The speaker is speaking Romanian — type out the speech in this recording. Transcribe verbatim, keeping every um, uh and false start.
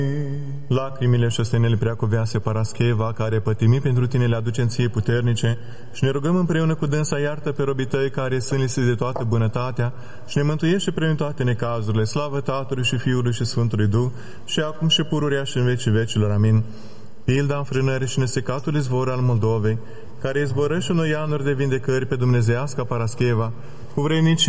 Lacrimile și ostenele preacuvease Parascheva, care pătimit pentru tine le aduce în ție puternice, și ne rugăm împreună cu dânsa, iartă pe robii tăi care sunt lipsiți de toată bunătatea și ne mântuiește prin toate necazurile. Slavă Tatălui și Fiului și Sfântului Duh, și acum și pururea și în vecii vecilor. Amin. Pilda înfrânării și nesecatul izvor al Moldovei, care izvoră și noi anuri de vindecări pe dumnezeiasca Parascheva, cu vrednicie